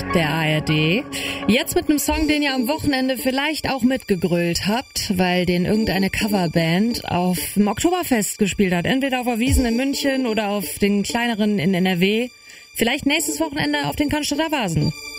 der ARD. Jetzt mit einem Song, den ihr am Wochenende vielleicht auch mitgegrölt habt, weil den irgendeine Coverband auf dem Oktoberfest gespielt hat. Entweder auf der Wiesn in München oder auf den kleineren in NRW. Vielleicht nächstes Wochenende auf den Cannstatter Vasen.